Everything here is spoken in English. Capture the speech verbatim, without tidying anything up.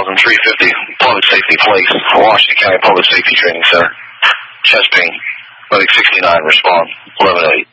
thousand three fifty, Public Safety Place, Washington County Public Safety Training Center. Chest pain. Medic sixty-nine, respond. eleven eight.